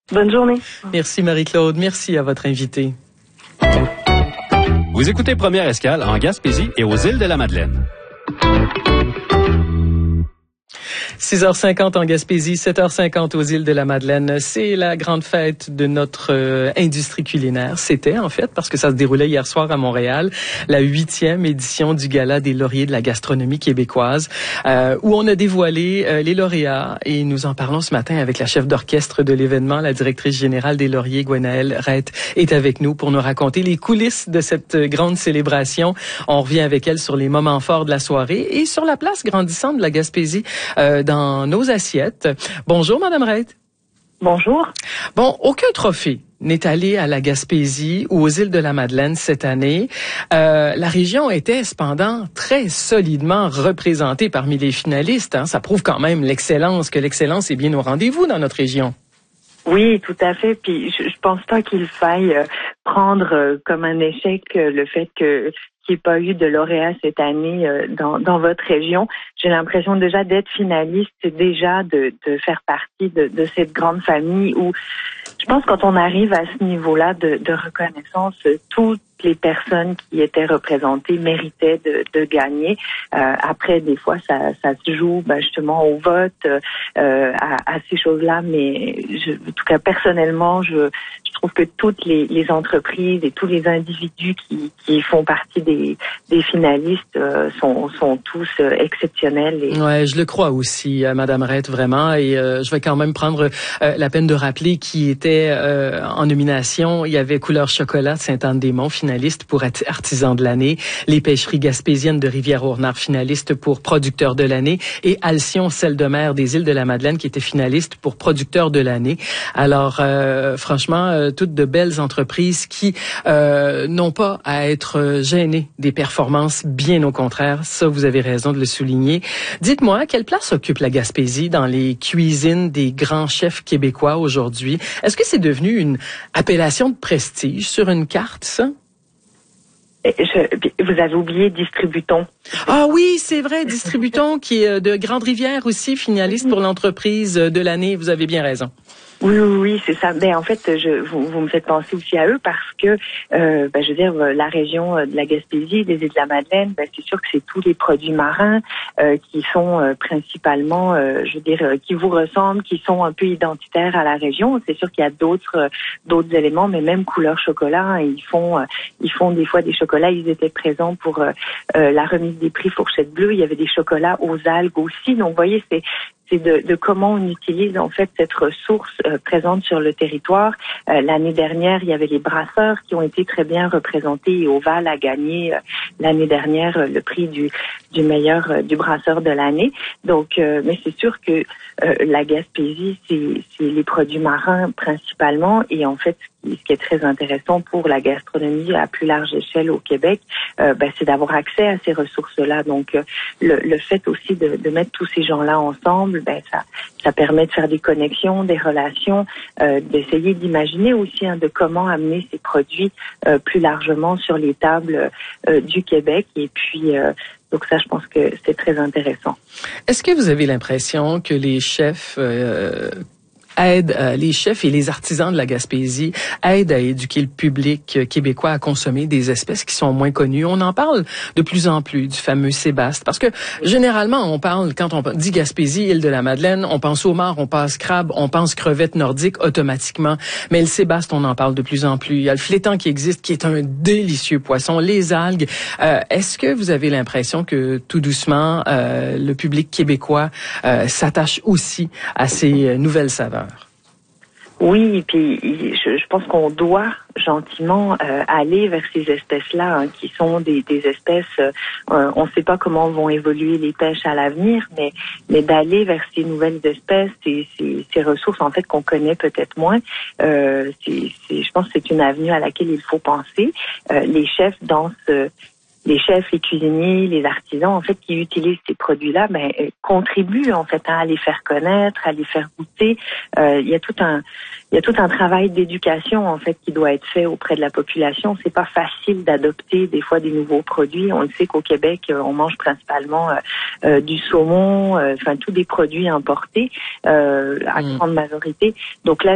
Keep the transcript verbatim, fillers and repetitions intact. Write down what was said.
Bonne journée. Merci Marie-Claude. Merci à votre invité. Vous écoutez Première Escale en Gaspésie et aux îles de la Madeleine. six heures cinquante en Gaspésie, sept heures cinquante aux îles de la Madeleine. C'est la grande fête de notre euh, industrie culinaire. C'était en fait, parce que ça se déroulait hier soir à Montréal, la huitième édition du Gala des lauréats de la gastronomie québécoise, euh, où on a dévoilé euh, les lauréats. Et nous en parlons ce matin avec la chef d'orchestre de l'événement, la directrice générale des lauriers, Gwenaëlle Rhett, est avec nous pour nous raconter les coulisses de cette grande célébration. On revient avec elle sur les moments forts de la soirée et sur la place grandissante de la Gaspésie euh, dans nos assiettes. Bonjour, Madame Rhett. Bonjour. Bon, aucun trophée n'est allé à la Gaspésie ou aux îles de la Madeleine cette année. Euh, la région était cependant très solidement représentée parmi les finalistes. Hein. Ça prouve quand même l'excellence, que l'excellence est bien au rendez-vous dans notre région. Oui, tout à fait. Puis je, je pense pas qu'il faille euh, prendre euh, comme un échec euh, le fait que qu'il n'y ait pas eu de lauréat cette année euh, dans, dans votre région. J'ai l'impression déjà d'être finaliste, c'est déjà de, de faire partie de, de cette grande famille où je pense quand on arrive à ce niveau-là de, de reconnaissance, toutes les personnes qui étaient représentées méritaient de, de gagner. Euh, après, des fois, ça, ça se joue ben, justement au vote, euh, à, à ces choses-là. Mais je, en tout cas, personnellement, je, je trouve que toutes les, les entreprises et tous les individus qui, qui font partie des, des finalistes euh, sont, sont tous euh, exceptionnels. Et... Ouais, je le crois aussi, euh, Madame Rhett, vraiment. Et euh, je vais quand même prendre euh, la peine de rappeler qui était euh, en nomination. Il y avait Couleur Chocolat de Sainte-Anne-des-Monts, finaliste pour artisan de l'année, les pêcheries gaspésiennes de Rivière-au-Renard, finaliste pour producteur de l'année, et Alcyon, Sel de mer des îles de la Madeleine, qui était finaliste pour producteur de l'année. Alors, euh, franchement, euh, toutes de belles entreprises qui euh, n'ont pas à être gênées des performances, bien au contraire. Ça, vous avez raison de le souligner. Dites-moi, quelle place occupe la Gaspésie dans les cuisines des grands chefs québécois aujourd'hui? Est-ce que c'est devenu une appellation de prestige sur une carte, ça? Je, vous avez oublié Distributon. Ah oui, c'est vrai, Distributon, qui est de Grande-Rivière aussi, finaliste pour l'entreprise de l'année. Vous avez bien raison. Oui, oui, oui, c'est ça. Ben en fait, je, vous, vous me faites penser aussi à eux parce que, euh, ben, je veux dire, la région de la Gaspésie, des îles de la Madeleine, ben, c'est sûr que c'est tous les produits marins euh, qui sont euh, principalement, euh, je veux dire, euh, qui vous ressemblent, qui sont un peu identitaires à la région. C'est sûr qu'il y a d'autres, euh, d'autres éléments, mais même Couleur Chocolat, hein, ils font, euh, ils font des fois des chocolats. Ils étaient présents pour euh, euh, la remise des prix Fourchette Bleue. Il y avait des chocolats aux algues aussi. Donc, vous voyez, c'est c'est de, de comment on utilise en fait cette ressource euh, présente sur le territoire. Euh, l'année dernière, il y avait les brasseurs qui ont été très bien représentés et Oval a gagné euh, l'année dernière euh, le prix du du meilleur euh, du brasseur de l'année. Donc, euh, mais c'est sûr que euh, la Gaspésie, c'est, c'est les produits marins principalement et en fait, ce qui est très intéressant pour la gastronomie à plus large échelle au Québec, euh, ben, c'est d'avoir accès à ces ressources-là. Donc, euh, le, le fait aussi de, de mettre tous ces gens-là ensemble, ben ça, ça permet de faire des connexions, des relations, euh, d'essayer d'imaginer aussi hein, de comment amener ces produits euh, plus largement sur les tables euh, du Québec. Et puis, euh, donc ça, je pense que c'est très intéressant. Est-ce que vous avez l'impression que les chefs euh, aident, euh, les chefs et les artisans de la Gaspésie aident à éduquer le public québécois à consommer des espèces qui sont moins connues? On en parle de plus en plus du fameux sébaste, parce que généralement, on parle, quand on dit Gaspésie, île de la Madeleine, on pense homard, on pense crabe, on pense crevette nordique automatiquement. Mais le sébaste, on en parle de plus en plus. Il y a le flétan qui existe, qui est un délicieux poisson, les algues. Euh, est-ce que vous avez l'impression que tout doucement, euh, le public québécois euh, s'attache aussi à ces nouvelles saveurs? Oui, et puis je, je pense qu'on doit gentiment euh, aller vers ces espèces-là, hein, qui sont des, des espèces, euh, on ne sait pas comment vont évoluer les pêches à l'avenir, mais, mais d'aller vers ces nouvelles espèces, ces, ces, ces ressources en fait qu'on connaît peut-être moins, euh, c'est, c'est, je pense que c'est une avenue à laquelle il faut penser. Euh, les chefs dans ce les chefs, les cuisiniers, les artisans, en fait, qui utilisent ces produits-là, ben, contribuent, en fait, hein, à les faire connaître, à les faire goûter. Euh, il y a tout un, il y a tout un travail d'éducation, en fait, qui doit être fait auprès de la population. C'est pas facile d'adopter, des fois, des nouveaux produits. On le sait qu'au Québec, on mange principalement, euh, euh, du saumon, euh, enfin, tous des produits importés, euh, à grande majorité. Donc là,